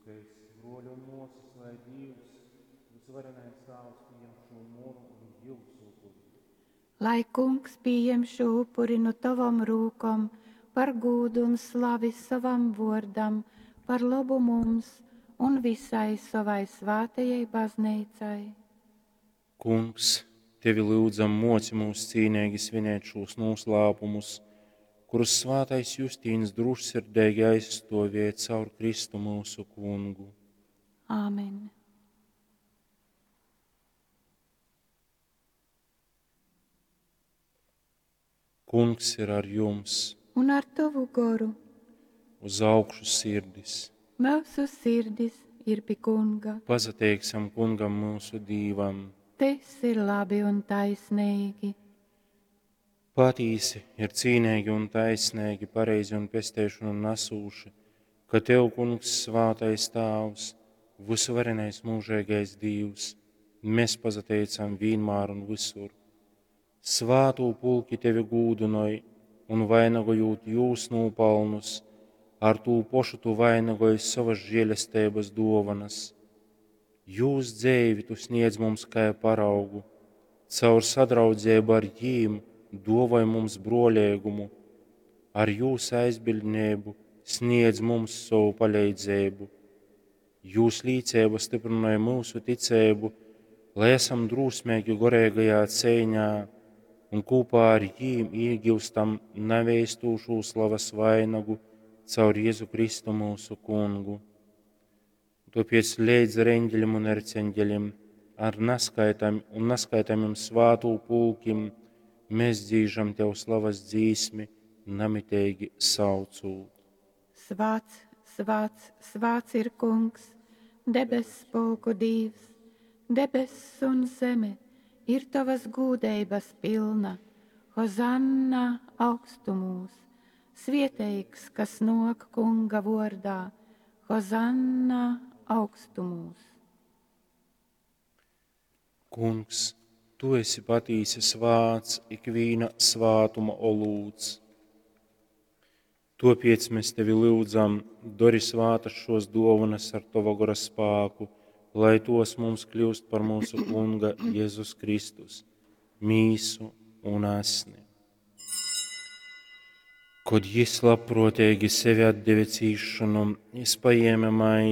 Broļi un mūsus, lai Dievs, visvarenais Tēvs, pieņem šo moru un Dievs upuri. Lai Kungs pieņem šo upuri no tavam rūkam, par gūdu un slavi savam vordam, par labu mums un visai savai svētajai baznīcai. Kungs, tevi lūdzam moci mūs cīnīgi svinēt šos noslēpumus, kurus svētais Justīns drošsirdīgi aizstāvēja caur Kristu mūsu Kungu. Āmen. Kungs ir ar jums, Un ar tavu garu uz augšu sirdis. mūsu sirdis ir pie Kunga. Pazateiksim Kungam mūsu Dīvam. Tas ir labi un taisnīgi. Patīsi ir cīnīgi un taisnīgi, pareizi un pestēšanu nesūši, ka Tev, Kungs, svētais Tēvs, visvarenais mūžīgais Dievs, mēs pazateicam vienmēr un visur. Svātu pulki Tevi gūdinoja un vainagojot jūs nopelnus, ar tū pošu Tu vainagoji savas žēlestības dāvanas. Jūs dzēvi Tu sniedz mums kā paraugu, caur sadraudzību ar jīm dāvāj mums brolīgumu, ar Jūsu aizbildnību sniedz mums savu palīdzību. Jūs līdzība stiprināja mūsu ticību, lai esam drūsmīgi garīgajā cīņā un kopā ar jīm iegūstam neveistūšu slavas vainagu caur Jēzu Kristu mūsu Kungu. Tāpēc līdz ar eņģeļiem un arcangēļiem, ar neskaitāmiem svātu pulkiem, mēs dzīžam Tev slavas dzīsmi, nemitīgi saucot. Svāts, svāts, svāts ir Kungs, debes spēku Dievs, debesis un zeme ir Tavas gūdības pilna. Hozanna augstumos, svētīgs, kas nāk Kunga vārdā, Hozanna augstumos. Kungs, Tu esi patīsi svāts, ikviena svātuma olūts. Tāpēc mēs Tevi lūdzam, dori svātas šos dāvanas ar Tava gara spēku, lai tos mums kļūst par mūsu Kunga Jēzus Kristus, mīsu un asni. Kad Jis labprātīgi sevi atdeva cīšanām, Jis paēma maizi,